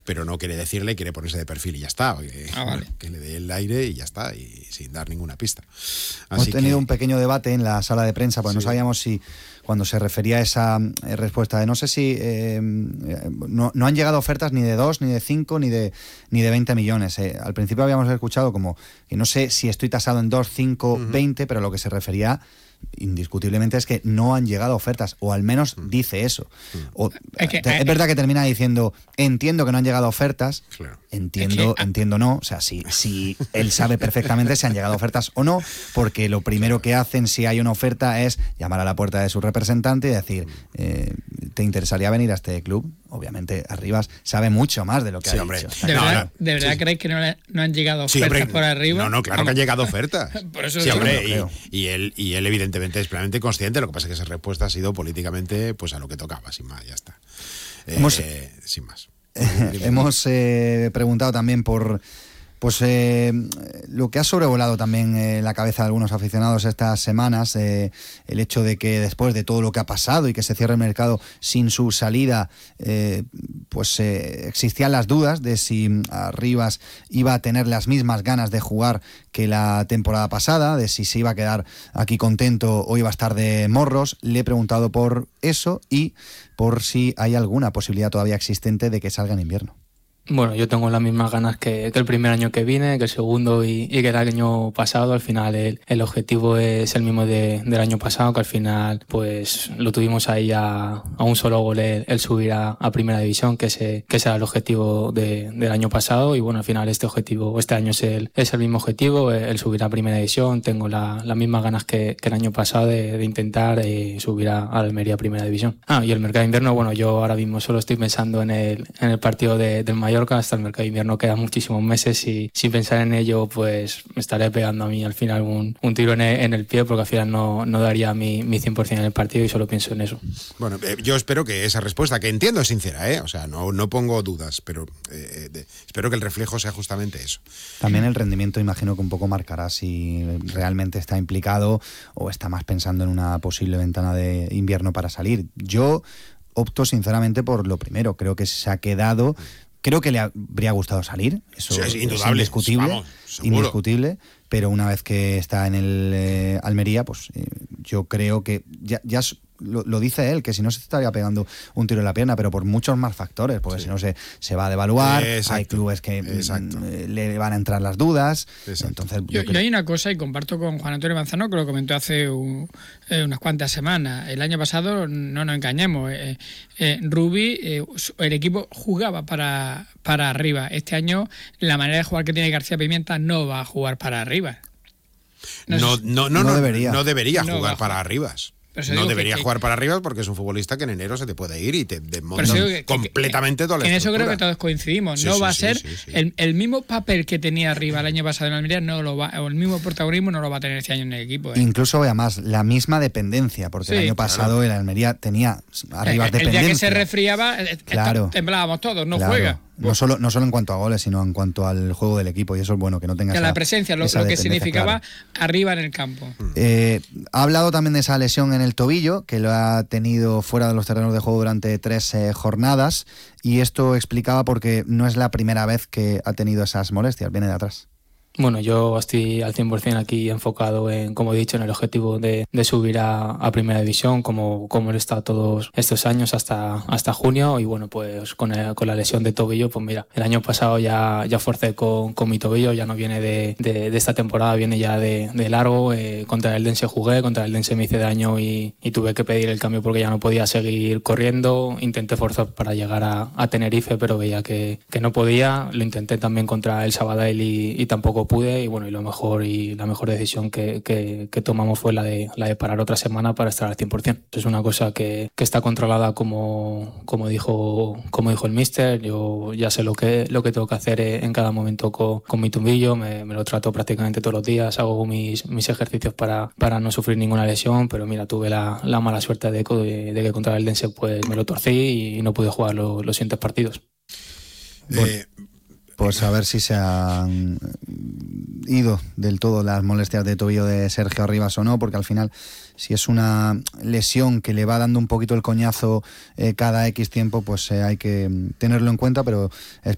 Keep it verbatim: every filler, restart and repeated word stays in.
pero no quiere decirle, quiere ponerse de perfil y ya está, que, ah, vale. que le dé el aire y ya está, y sin dar ninguna pista. Así Hemos tenido que... un pequeño debate en la sala de prensa, porque sí. no sabíamos si cuando se refería a esa eh, respuesta de no sé si eh, no, no han llegado ofertas ni de dos, ni de cinco, ni de ni de veinte millones. Eh. Al principio habíamos escuchado como que no sé si estoy tasado en dos, cinco, uh-huh. veinte, pero lo que se refería indiscutiblemente es que no han llegado ofertas, o al menos dice eso. O, es, que, es verdad que termina diciendo entiendo que no han llegado ofertas, claro. entiendo, es que, entiendo no, o sea, si, si él sabe perfectamente si han llegado ofertas o no, porque lo primero claro. que hacen si hay una oferta es llamar a la puerta de su representante y decir eh, ¿te interesaría venir a este club? Obviamente Arribas sabe mucho más de lo que sí, ha hombre. dicho. ¿De no, verdad, no. ¿de verdad sí. creéis que no, no han llegado ofertas sí, hombre, por arriba? No, no, claro ¿Cómo? que han llegado ofertas. Por eso sí, hombre, creo. y, y, él, y él evidentemente es plenamente consciente, lo que pasa es que esa respuesta ha sido políticamente pues a lo que tocaba, sin más, ya está. Eh, hemos, sin más. hemos eh, preguntado también por pues eh, lo que ha sobrevolado también eh, la cabeza de algunos aficionados estas semanas, eh, el hecho de que después de todo lo que ha pasado y que se cierre el mercado sin su salida, eh, pues eh, existían las dudas de si Arribas iba a tener las mismas ganas de jugar que la temporada pasada, de si se iba a quedar aquí contento o iba a estar de morros. Le he preguntado por eso y por si hay alguna posibilidad todavía existente de que salga en invierno. Bueno, yo tengo las mismas ganas que, que el primer año que vine, que el segundo y, y que el año pasado. Al final el, el objetivo es el mismo de, del año pasado, que al final pues lo tuvimos ahí a, a un solo gol el, el subir a, a primera división, que ese, que ese era el objetivo de, del año pasado. Y bueno, al final este objetivo, este año es el, es el mismo objetivo, el subir a primera división. Tengo la, las mismas ganas que, que el año pasado de, de intentar eh, subir a, a Almería a primera división. Ah, y el mercado de invierno, bueno, yo ahora mismo solo estoy pensando en el, en el partido de, del Mallorca. Hasta el mercado de invierno quedan muchísimos meses y sin pensar en ello pues me estaré pegando a mí al final un, un tiro en el, en el pie, porque al final no, no daría mi, mi cien por ciento en el partido y solo pienso en eso. Bueno, eh, yo espero que esa respuesta, que entiendo es sincera, ¿eh? O sea, no, no pongo dudas, pero eh, de, espero que el reflejo sea justamente eso. También el rendimiento imagino que un poco marcará si realmente está implicado o está más pensando en una posible ventana de invierno para salir. Yo opto sinceramente por lo primero, creo que se ha quedado... Creo que le habría gustado salir, eso sí, es, es indiscutible, vamos, indiscutible, pero una vez que está en el eh, Almería, pues eh, yo creo que ya, ya lo, lo dice él, que si no se estaría pegando un tiro en la pierna, pero por muchos más factores, porque sí. si no se, se va a devaluar, exacto, hay clubes que mm, le van a entrar las dudas. Exacto. Entonces yo, yo, creo... yo hay una cosa, y comparto con Juan Antonio Manzano, que lo comentó hace un, eh, unas cuantas semanas. El año pasado, no nos engañemos, eh, eh, Rubi, eh, el equipo jugaba para, para arriba. Este año la manera de jugar que tiene García Pimienta no va a jugar para arriba. No, no, no, no, no debería, no debería no jugar para Arribas. No debería que, jugar para arriba porque es un futbolista que en enero se te puede ir y te desmonta completamente toda la En estructura. eso creo que todos coincidimos. Sí, no sí, va a sí, ser sí, sí. El, el mismo papel que tenía arriba el año pasado en Almería, no lo va, o el mismo protagonismo no lo va a tener este año en el equipo. ¿eh? Incluso, además, la misma dependencia, porque sí, el año pasado claro. el Almería tenía arriba el, dependencia. El día que se resfriaba, claro. temblábamos todos, no claro. juega. No solo, no solo en cuanto a goles, sino en cuanto al juego del equipo, y eso es bueno, que no tenga que esa, la presencia, lo, lo que significaba claro. arriba en el campo. Eh, ha hablado también de esa lesión en el tobillo, que lo ha tenido fuera de los terrenos de juego durante tres eh, jornadas, y esto explicaba porque no es la primera vez que ha tenido esas molestias, viene de atrás. Bueno, yo estoy al cien por ciento aquí enfocado en, como he dicho, en el objetivo de, de subir a, a Primera División, como, como he estado todos estos años hasta, hasta junio. Y bueno, pues con, el, con la lesión de tobillo, pues mira, el año pasado ya, ya forcé con, con mi tobillo, ya no viene de, de, de esta temporada, viene ya de, de largo. Eh, contra el Dense jugué, contra el Dense me hice daño y, y tuve que pedir el cambio porque ya no podía seguir corriendo. Intenté forzar para llegar a, a Tenerife, pero veía que, que no podía. Lo intenté también contra el Sabadell y, y tampoco pude, y bueno, y lo mejor y la mejor decisión que, que, que tomamos fue la de la de parar otra semana para estar al cien por ciento. Es una cosa que, que está controlada como, como dijo como dijo el míster. Yo ya sé lo que lo que tengo que hacer en cada momento con, con mi tobillo, me, me lo trato prácticamente todos los días, hago mis, mis ejercicios para, para no sufrir ninguna lesión, pero mira, tuve la, la mala suerte de, de, de que contra el Dense pues me lo torcí y no pude jugar lo, los siguientes partidos. Bueno. Eh... Pues a ver si se han ido del todo las molestias de tobillo de Sergio Arribas o no, porque al final, si es una lesión que le va dando un poquito el coñazo eh, cada X tiempo, pues eh, hay que tenerlo en cuenta, pero